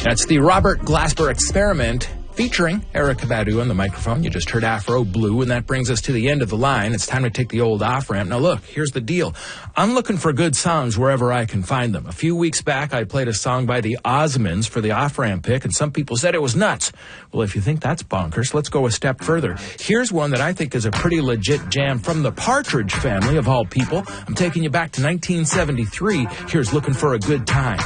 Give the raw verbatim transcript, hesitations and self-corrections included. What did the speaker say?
That's the Robert Glasper Experiment, featuring Erykah Badu on the microphone. You just heard Afro Blue, and that brings us to the end of the line. It's time to take the old off-ramp. Now look, here's the deal. I'm looking for good songs wherever I can find them. A few weeks back, I played a song by the Osmonds for the off-ramp pick, and some people said it was nuts. Well, if you think that's bonkers, let's go a step further. Here's one that I think is a pretty legit jam from the Partridge Family, of all people. I'm taking you back to nineteen seventy-three. Here's Looking for a Good Time.